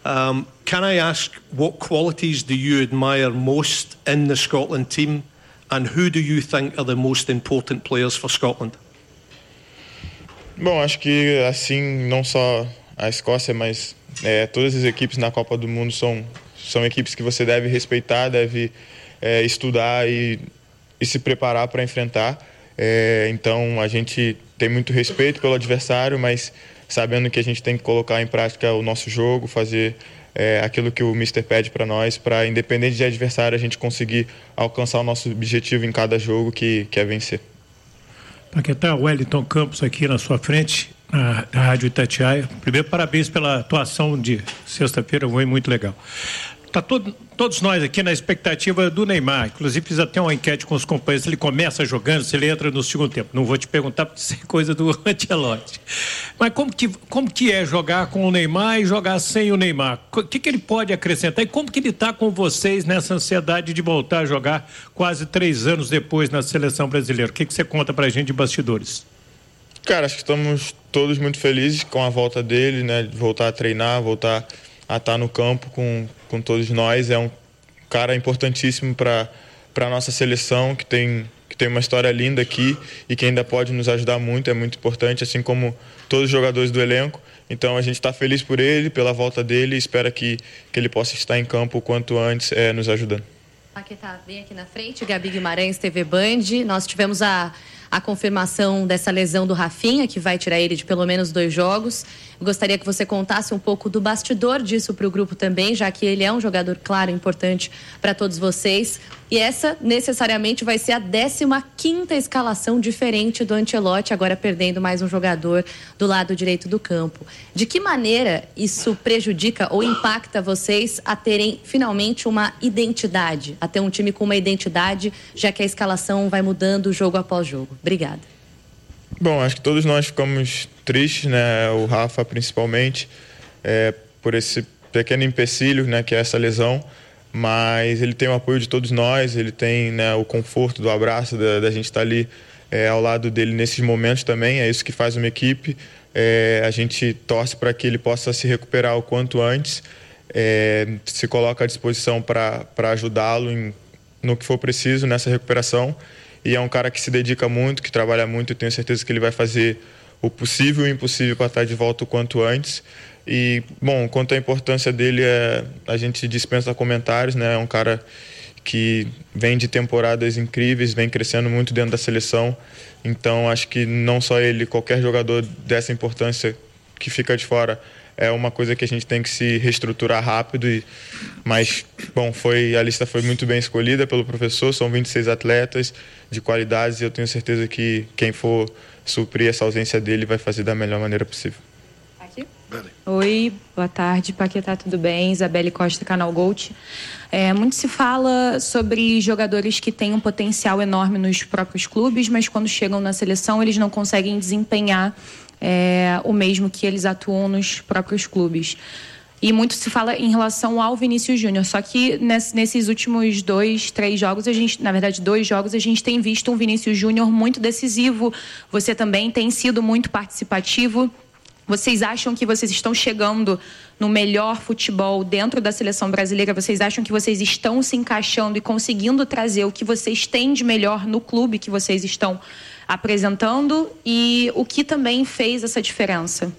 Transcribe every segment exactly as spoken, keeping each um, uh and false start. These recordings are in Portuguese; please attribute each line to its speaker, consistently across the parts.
Speaker 1: Um, can I ask, what qualities do you admire most in the Scotland team, and who do you think are the most important players for Scotland?
Speaker 2: Bom, acho que assim, não só a Escócia, mas é, todas as equipes na Copa do Mundo são, são equipes que você deve respeitar, deve é, estudar e, e se preparar para enfrentar. É, então a gente tem muito respeito pelo adversário, mas sabendo que a gente tem que colocar em prática o nosso jogo, fazer é, aquilo que o mister pede para nós, para, independente de adversário, a gente conseguir alcançar o nosso objetivo em cada jogo, que, que é vencer.
Speaker 3: Paquetá, Wellington Campos aqui na sua frente, na Rádio Itatiaia. Primeiro, parabéns pela atuação de sexta-feira, foi muito legal. Tá todo, todos nós aqui na expectativa do Neymar. Inclusive fiz até uma enquete com os companheiros, se ele começa jogando, se ele entra no segundo tempo. Não vou te perguntar, porque isso é coisa do Ancelotti. Mas como que, como que é jogar com o Neymar e jogar sem o Neymar? O que, que ele pode acrescentar? E como que ele está com vocês nessa ansiedade de voltar a jogar quase três anos depois na seleção brasileira? O que, que você conta pra gente de bastidores?
Speaker 2: Cara, acho que estamos todos muito felizes com a volta dele, né? De voltar a treinar, voltar a estar no campo com, com todos nós. É um cara importantíssimo para a nossa seleção, que tem, que tem uma história linda aqui e que ainda pode nos ajudar muito, é muito importante, assim como todos os jogadores do elenco. Então a gente está feliz por ele, pela volta dele, e espera que, que ele possa estar em campo o quanto antes, é, nos ajudando.
Speaker 4: Paquetá, vem aqui na frente, Gabi Guimarães, T V Band. Nós tivemos a, a confirmação dessa lesão do Rafinha, que vai tirar ele de pelo menos dois jogos. Eu gostaria que você contasse um pouco do bastidor disso para o grupo também, já que ele é um jogador, claro, importante para todos vocês. E essa, necessariamente, vai ser a décima quinta escalação diferente do Ancelotti, agora perdendo mais um jogador do lado direito do campo. De que maneira isso prejudica ou impacta vocês a terem finalmente uma identidade, a ter um time com uma identidade, já que a escalação vai mudando jogo após jogo? Obrigada.
Speaker 2: Bom, acho que todos nós ficamos tristes, né? O Rafa principalmente, é, por esse pequeno empecilho, né, que é essa lesão. Mas ele tem o apoio de todos nós, ele tem, né, o conforto do abraço, da, da gente estar ali é, ao lado dele nesses momentos também. É isso que faz uma equipe. É, a gente torce para que ele possa se recuperar o quanto antes, é, se coloca à disposição para ajudá-lo em, no que for preciso nessa recuperação. E é um cara que se dedica muito, que trabalha muito. Eu tenho certeza que ele vai fazer o possível e o impossível para estar de volta o quanto antes. E, bom, quanto à importância dele, é, a gente dispensa comentários, né? É um cara que vem de temporadas incríveis, vem crescendo muito dentro da seleção. Então, acho que não só ele, qualquer jogador dessa importância que fica de fora, é uma coisa que a gente tem que se reestruturar rápido. E, mas, bom, foi, a lista foi muito bem escolhida pelo professor, são vinte e seis atletas de qualidades e eu tenho certeza que quem for suprir essa ausência dele vai fazer da melhor maneira possível.
Speaker 5: Oi, boa tarde, Paquetá, tudo bem? Isabelle Costa, Canal Gold. É, muito se fala sobre jogadores que têm um potencial enorme nos próprios clubes, mas quando chegam na seleção eles não conseguem desempenhar é, o mesmo que eles atuam nos próprios clubes. E muito se fala em relação ao Vinícius Júnior, só que nesse, nesses últimos dois, três jogos, a gente, na verdade dois jogos, a gente tem visto um Vinícius Júnior muito decisivo. Você também tem sido muito participativo. Vocês acham que vocês estão chegando no melhor futebol dentro da seleção brasileira? Vocês acham que vocês estão se encaixando e conseguindo trazer o que vocês têm de melhor no clube que vocês estão apresentando? E o que também fez essa diferença?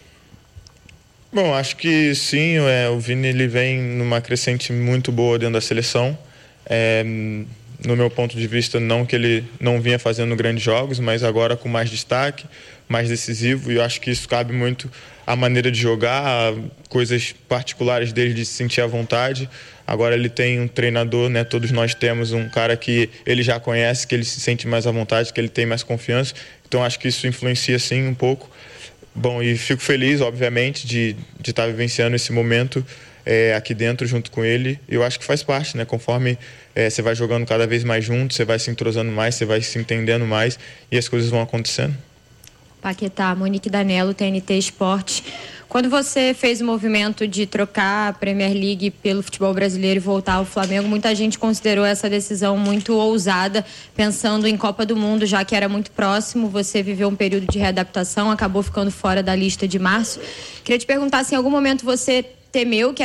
Speaker 2: Bom, acho que sim. É, o Vini ele vem numa crescente muito boa dentro da seleção. É, no meu ponto de vista, não que ele não vinha fazendo grandes jogos, mas agora com mais destaque, mais decisivo, e eu acho que isso cabe muito à maneira de jogar, coisas particulares dele de se sentir à vontade. Agora ele tem um treinador, né? Todos nós temos um cara que ele já conhece, que ele se sente mais à vontade, que ele tem mais confiança. Então acho que isso influencia sim um pouco. Bom, e fico feliz, obviamente, de de estar vivenciando esse momento é, aqui dentro junto com ele. Eu acho que faz parte, né? Conforme é, você vai jogando cada vez mais junto, você vai se entrosando mais, você vai se entendendo mais e as coisas vão acontecendo.
Speaker 4: Paquetá, Monique Danello, T N T Esporte. Quando você fez o movimento de trocar a Premier League pelo futebol brasileiro e voltar ao Flamengo, muita gente considerou essa decisão muito ousada, pensando em Copa do Mundo, já que era muito próximo. Você viveu um período de readaptação, acabou ficando fora da lista de março. Queria te perguntar se em algum momento você temeu que